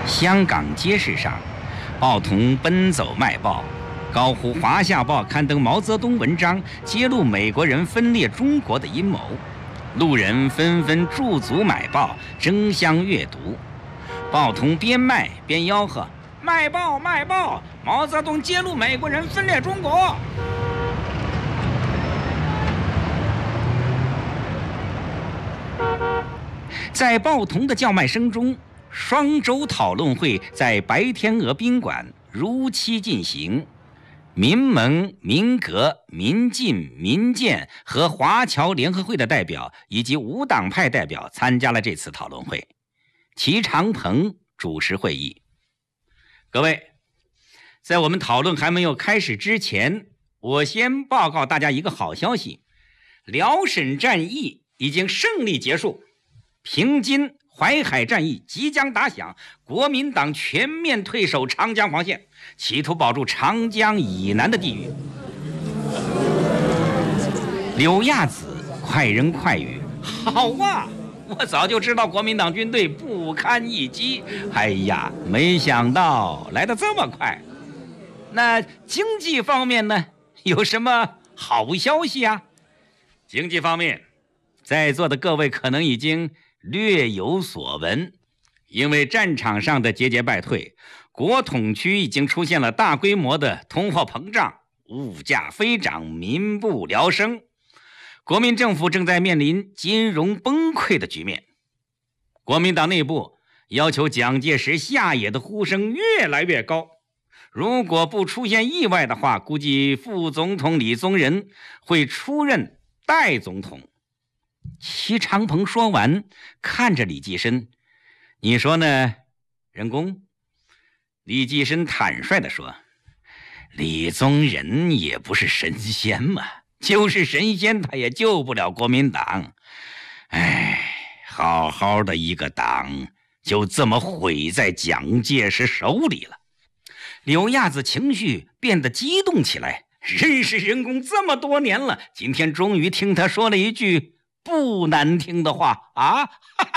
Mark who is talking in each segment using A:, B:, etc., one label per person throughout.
A: 香港街市上，报童奔走卖报，高呼《华夏报》刊登毛泽东文章，揭露美国人分裂中国的阴谋。路人纷纷驻足买报，争相阅读。报童边卖边吆喝：“卖报卖报！毛泽东揭露美国人分裂中国！”在报童的叫卖声中，双周讨论会在白天鹅宾馆如期进行。民盟、民革、民进、民建和华侨联合会的代表以及无党派代表参加了这次讨论会。齐长鹏主持会议。各位，在我们讨论还没有开始之前，我先报告大家一个好消息：辽沈战役已经胜利结束，平津淮海战役即将打响，国民党全面退守长江黄线，企图保住长江以南的地域。柳亚子快人快语：“好啊，我早就知道国民党军队不堪一击，哎呀，没想到来得这么快。那经济方面呢，有什么好消息啊？”经济方面，在座的各位可能已经略有所闻，因为战场上的节节败退，国统区已经出现了大规模的通货膨胀，物价飞涨，民不聊生。国民政府正在面临金融崩溃的局面。国民党内部要求蒋介石下野的呼声越来越高，如果不出现意外的话，估计副总统李宗仁会出任代总统。齐长鹏说完，看着李济深：“你说呢，任公？”李济深坦率地说：“李宗仁也不是神仙嘛，就是神仙他也救不了国民党。哎，好好的一个党就这么毁在蒋介石手里了。”柳亚子情绪变得激动起来，认识任公这么多年了，今天终于听他说了一句不难听的话啊！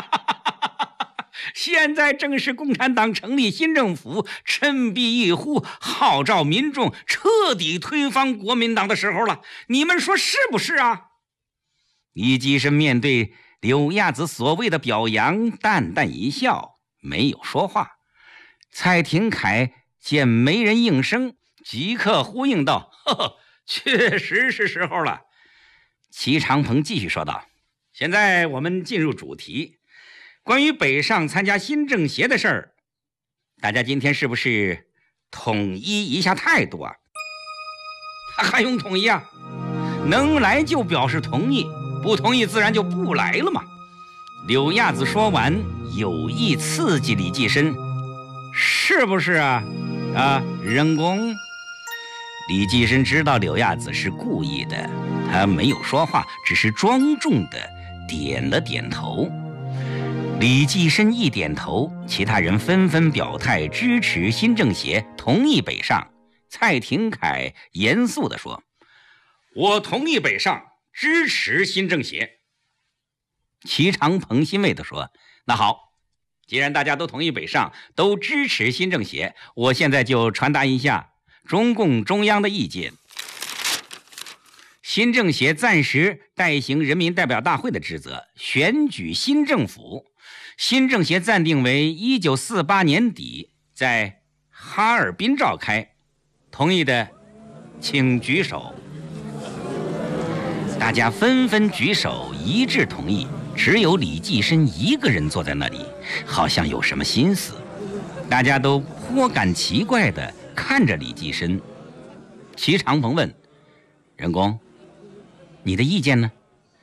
A: 现在正是共产党成立新政府，振臂一呼，号召民众彻底推翻国民党的时候了，你们说是不是啊？李济深面对柳亚子所谓的表扬，淡淡一笑，没有说话。蔡廷锴见没人应声，即刻呼应道：“呵呵，确实是时候了。”齐长鹏继续说道：“现在我们进入主题，关于北上参加新政协的事儿，大家今天是不是统一一下态度啊？”“还用统一啊？能来就表示同意，不同意自然就不来了嘛。”柳亚子说完，有意刺激李济深：“是不是啊？任公？”李济深知道柳亚子是故意的，他没有说话，只是庄重的点了点头。李济深一点头，其他人纷纷表态支持新政协，同意北上。蔡廷锴严肃地说：“我同意北上，支持新政协。”齐长鹏欣慰地说：“那好，既然大家都同意北上，都支持新政协，我现在就传达一下中共中央的意见。新政协暂时代行人民代表大会的职责，选举新政府。新政协暂定为1948年底在哈尔滨召开，同意的请举手。”大家纷纷举手，一致同意，只有李济深一个人坐在那里，好像有什么心思。大家都颇感奇怪地看着李济深。齐长鹏问：“任公，你的意见呢？”“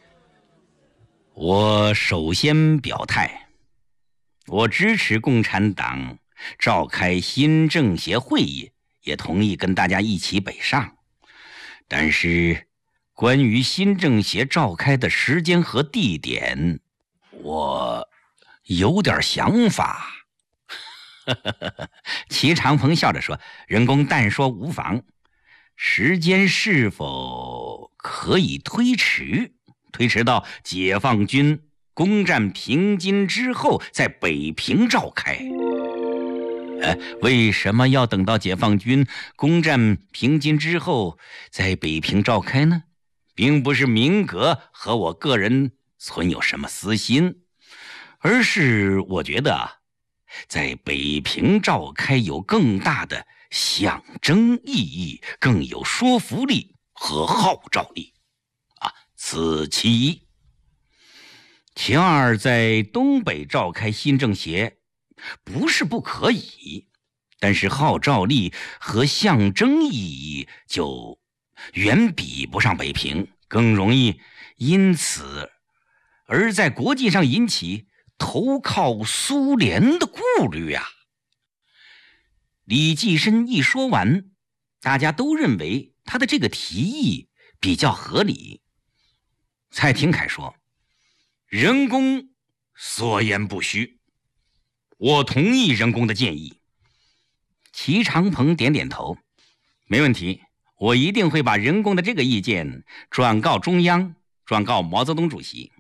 A: 我首先表态，我支持共产党召开新政协会议，也同意跟大家一起北上。但是关于新政协召开的时间和地点，我有点想法。”齐长鹏笑着说：“任公但说无妨，时间是否可以推迟到解放军攻占平津之后，在北平召开？” 为什么要等到解放军攻占平津之后在北平召开呢？并不是明阁和我个人存有什么私心，而是我觉得在北平召开有更大的象征意义，更有说服力和号召力此其一。其二，在东北召开新政协不是不可以，但是号召力和象征意义就远比不上北平，更容易因此而在国际上引起投靠苏联的顾虑啊。李济深一说完，大家都认为他的这个提议比较合理。蔡廷锴说：“任公所言不虚，我同意任公的建议。”齐长鹏点点头：“没问题，我一定会把任公的这个意见转告中央，转告毛泽东主席。”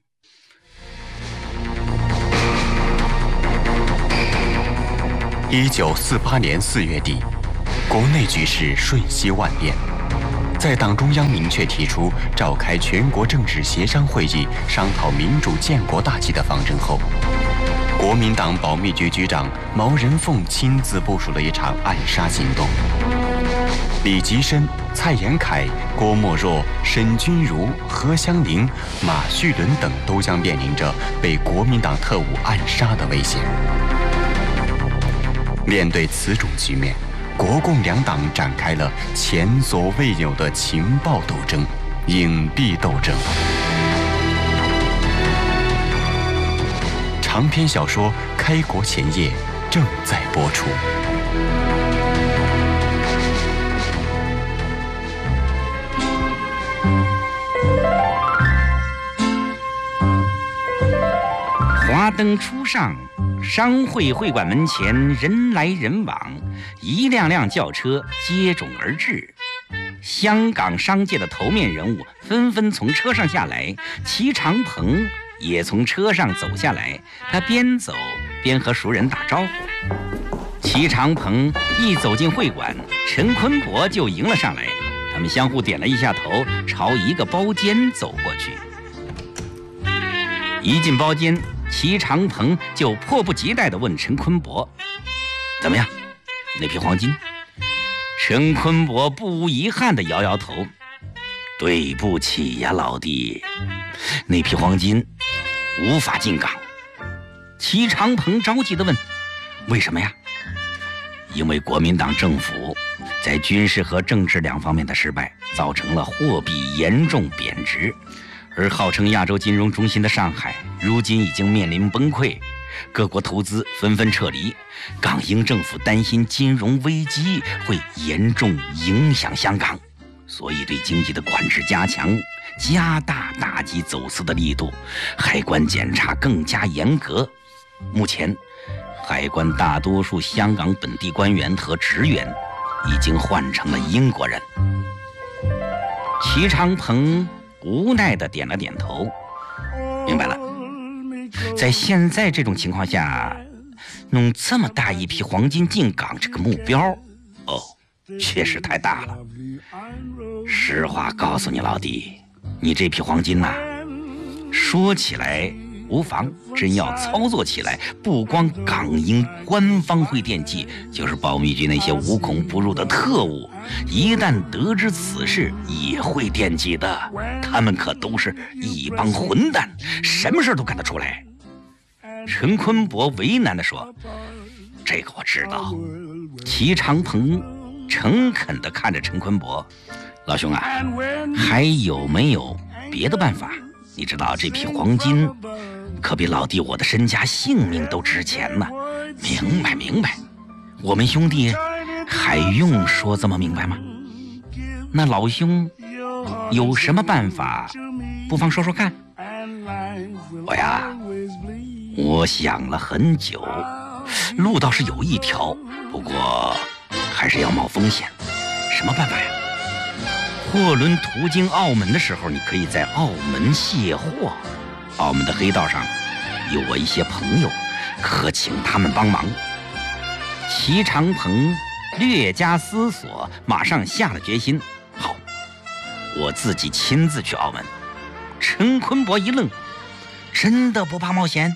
B: 1948年4月底，国内局势瞬息万变。在党中央明确提出召开全国政治协商会议，商讨民主建国大计的方针后，国民党保密局局长毛人凤亲自部署了一场暗杀行动。李济深、蔡延闿、郭沫若、沈钧儒、何香凝、马叙伦等都将面临着被国民党特务暗杀的危险。面对此种局面，国共两党展开了前所未有的情报斗争、隐蔽斗争。长篇小说《开国前夜》正在播出。
A: 华灯初上，商会会馆门前人来人往，一辆辆轿车接踵而至。香港商界的头面人物纷纷从车上下来，齐长鹏也从车上走下来，他边走边和熟人打招呼。齐长鹏一走进会馆，陈坤伯就迎了上来，他们相互点了一下头，朝一个包间走过去。一进包间，齐长鹏就迫不及待地问陈坤伯：“怎么样，那批黄金？”陈坤伯不无遗憾地摇摇头：“对不起呀，老弟，那批黄金无法进港。”齐长鹏着急地问：“为什么呀？”因为国民党政府在军事和政治两方面的失败，造成了货币严重贬值。而号称亚洲金融中心的上海，如今已经面临崩溃，各国投资纷纷撤离。港英政府担心金融危机会严重影响香港，所以对经济的管制加强，加大打击走私的力度，海关检查更加严格。目前，海关大多数香港本地官员和职员已经换成了英国人。齐长鹏无奈地点了点头，明白了。在现在这种情况下，弄这么大一批黄金进港这个目标，确实太大了。实话告诉你，老弟，你这批黄金说起来无妨，真要操作起来，不光港英官方会惦记，就是保密局那些无孔不入的特务，一旦得知此事也会惦记的。他们可都是一帮混蛋，什么事都干得出来。陈坤伯为难地说：“这个我知道。”齐长鹏诚恳地看着陈坤伯：“老兄啊，还有没有别的办法？你知道这批黄金可比老弟我的身家性命都值钱呢。”“明白，我们兄弟还用说这么明白吗？那老兄有什么办法，不妨说说看。”“我想了很久，路倒是有一条，不过还是要冒风险。”“什么办法呀？”“货轮途经澳门的时候，你可以在澳门卸货。澳门的黑道上有我一些朋友，可请他们帮忙。” 齐长鹏略加思索，马上下了决心。好，我自己亲自去澳门。陈坤伯一愣，真的不怕冒险？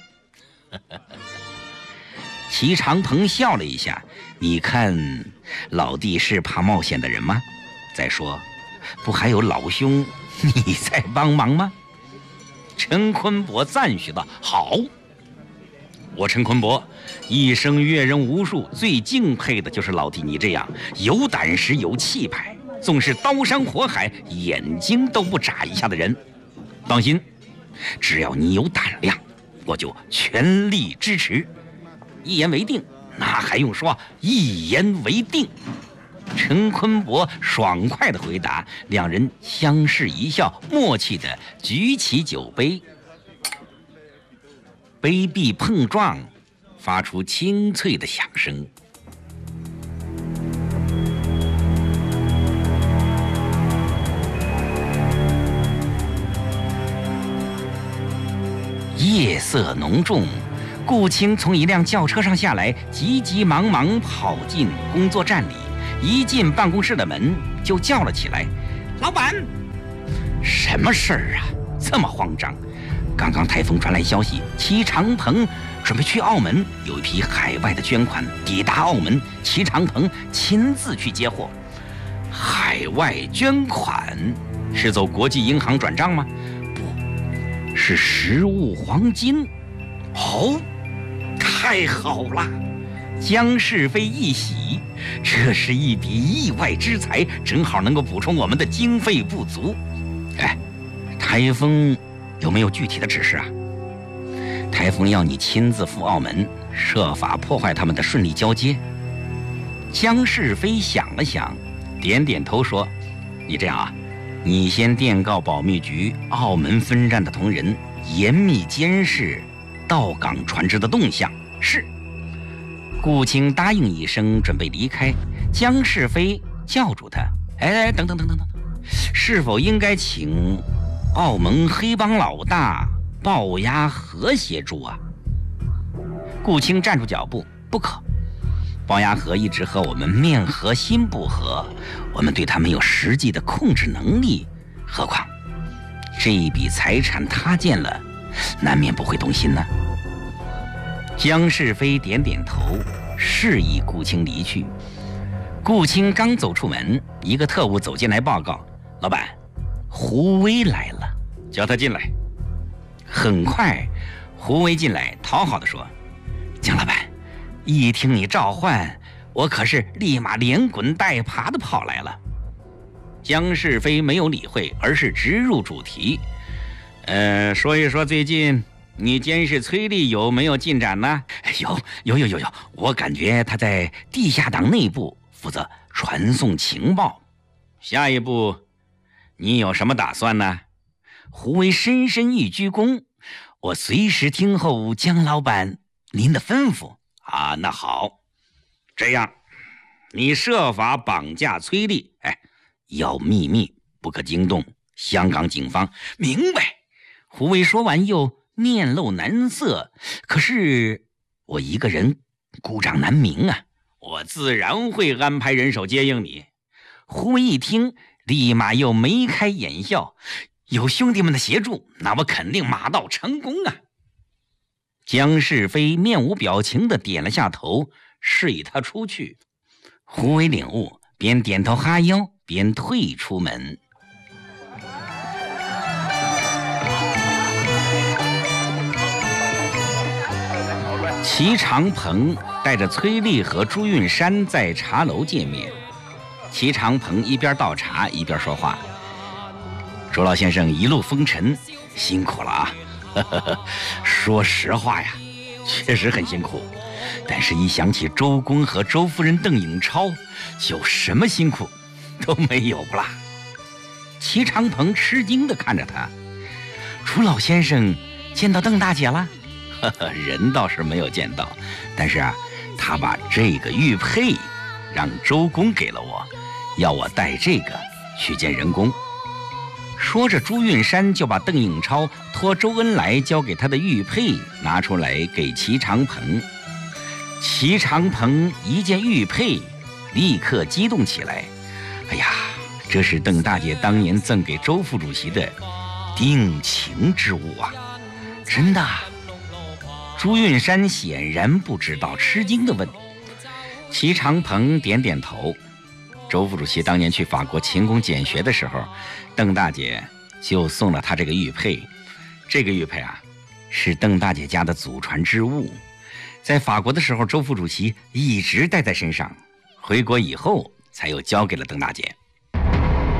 A: 齐长鹏笑了一下，你看老弟是怕冒险的人吗？再说，不还有老兄你在帮忙吗？陈坤伯赞许道：好，我陈坤伯一生阅人无数，最敬佩的就是老弟你这样有胆识有气派，纵是刀山火海眼睛都不眨一下的人。放心，只要你有胆量，我就全力支持。一言为定，那还用说？一言为定。陈坤伯爽快地回答，两人相视一笑，默契地举起酒杯，杯壁碰撞，发出清脆的响声。夜色浓重，顾青从一辆轿车上下来，急急忙忙跑进工作站里，一进办公室的门就叫了起来：“老板！”什么事儿啊？这么慌张？刚刚台风传来消息，齐长鹏准备去澳门，有一批海外的捐款抵达澳门，齐长鹏亲自去接货。海外捐款是走国际银行转账吗？不是实物黄金。哦，太好了！江世飞一喜，这是一笔意外之财，正好能够补充我们的经费不足。哎，台风有没有具体的指示啊？台风要你亲自赴澳门，设法破坏他们的顺利交接。江世飞想了想，点点头说：“你这样啊，你先电告保密局澳门分站的同仁，严密监视到港船只的动向。”是。顾青答应一声，准备离开。江世飞叫住他：“哎，等等，是否应该请澳门黑帮老大鲍鸭河协助啊？”顾青站住脚步：“不可，鲍鸭河一直和我们面和心不和，我们对他没有实际的控制能力。何况这一笔财产他见了，难免不会动心呢。”江世飞点点头，示意顾青离去。顾青刚走出门，一个特务走进来报告：“老板，胡威来了，叫他进来。”很快，胡威进来，讨好地说：“江老板，一听你召唤，我可是立马连滚带爬地跑来了。”江世飞没有理会，而是直入主题：“说一说最近你监视崔丽有没有进展呢？”“有，我感觉他在地下党内部负责传送情报。下一步你有什么打算呢？”胡威深深一鞠躬：“我随时听候江老板您的吩咐啊。”“那好，这样你设法绑架崔丽，要秘密，不可惊动香港警方。”“明白。”胡威说完又面露难色：“可是我一个人孤掌难鸣啊。”“我自然会安排人手接应你。”胡威一听，立马又眉开眼笑：“有兄弟们的协助，那我肯定马到成功啊！”江世飞面无表情地点了下头，示意他出去。胡威领悟，边点头哈腰边退出门。齐长鹏带着崔丽和朱运山在茶楼见面。齐长鹏一边倒茶一边说话：“朱老先生一路风尘，辛苦了啊！说实话呀，确实很辛苦。但是一想起周公和周夫人邓颖超，就什么辛苦都没有了。”齐长鹏吃惊地看着他：“朱老先生见到邓大姐了？”“人倒是没有见到，但是啊，他把这个玉佩让周公给了我，要我带这个去见人工。”说着，朱运山就把邓颖超托周恩来交给他的玉佩拿出来给齐长鹏。 齐长鹏一见玉佩，立刻激动起来。哎呀，这是邓大姐当年赠给周副主席的定情之物啊！真的啊？朱运山显然不知道，吃惊地问。齐长鹏点点头。周副主席当年去法国勤工俭学的时候，邓大姐就送了他这个玉佩。这个玉佩啊，是邓大姐家的祖传之物，在法国的时候，周副主席一直带在身上，回国以后才又交给了邓大姐。